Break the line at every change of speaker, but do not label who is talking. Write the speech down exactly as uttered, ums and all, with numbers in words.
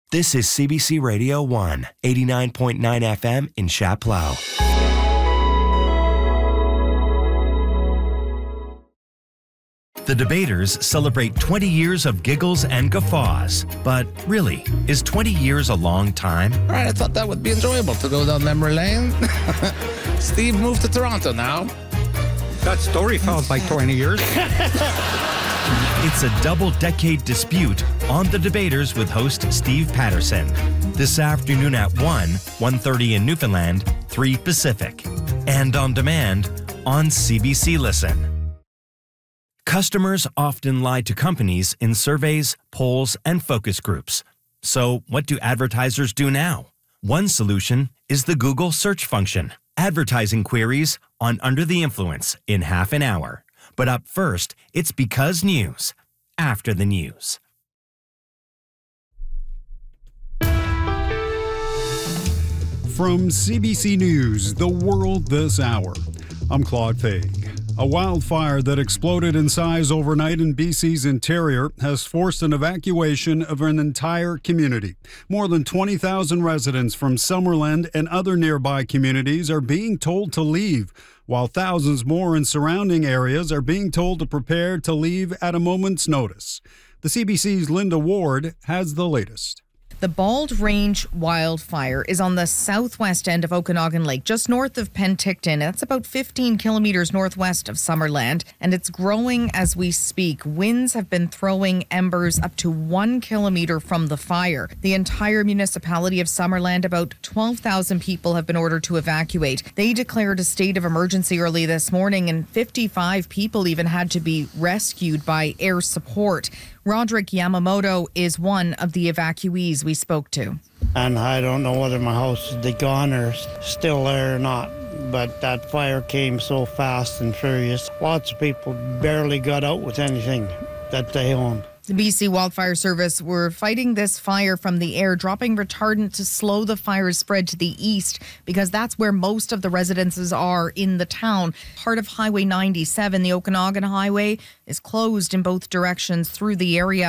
This is C B C Radio one, eighty-nine point nine F M in Chapleau. The Debaters celebrate twenty years of giggles and guffaws. But really, is twenty years a long time?
All right, I thought that would be enjoyable to go down memory lane. Steve moved to Toronto now.
That story felt like twenty years.
It's a double-decade dispute on The Debaters with host Steve Patterson. This afternoon at one, one thirty in Newfoundland, three Pacific. And on demand on C B C Listen. Customers often lie to companies in surveys, polls, and focus groups. So what do advertisers do now? One solution is the Google search function. Advertising queries on Under the Influence in half an hour. But up first, it's Because News. After the news.
From C B C News, The World This Hour, I'm Claude Faig. A wildfire that exploded in size overnight in B C's interior has forced an evacuation of an entire community. More than twenty thousand residents from Summerland and other nearby communities are being told to leave, while thousands more in surrounding areas are being told to prepare to leave at a moment's notice. The C B C's Linda Ward has the latest.
The Bald Range wildfire is on the southwest end of Okanagan Lake, just north of Penticton. That's about fifteen kilometers northwest of Summerland, and it's growing as we speak. Winds have been throwing embers up to one kilometer from the fire. The entire municipality of Summerland, about twelve thousand people, have been ordered to evacuate. They declared a state of emergency early this morning, and fifty-five people even had to be rescued by air support. Roderick Yamamoto is one of the evacuees we spoke to.
And I don't know whether my house is gone or still there or not, but that fire came so fast and furious. Lots of people barely got out with anything that they owned.
The B C Wildfire Service were fighting this fire from the air, dropping retardant to slow the fire's spread to the east, because that's where most of the residences are in the town. Part of Highway ninety-seven, the Okanagan Highway, is closed in both directions through the area.